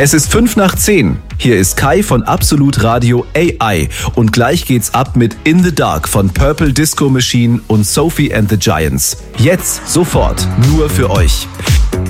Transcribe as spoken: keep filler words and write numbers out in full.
Es ist fünf nach zehn. Hier ist Kai von Absolut Radio A I und gleich geht's ab mit In the Dark von Purple Disco Machine und Sophie and the Giants. Jetzt, sofort, nur für euch.